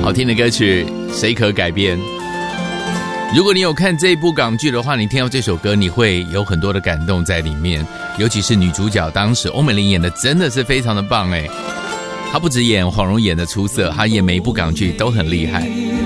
好听的歌曲，谁可改变？如果你有看这一部港剧的话，你听到这首歌，你会有很多的感动在里面。尤其是女主角，当时欧美玲演的真的是非常的棒哎，她不止演黄蓉演的出色，她演每一部港剧都很厉害。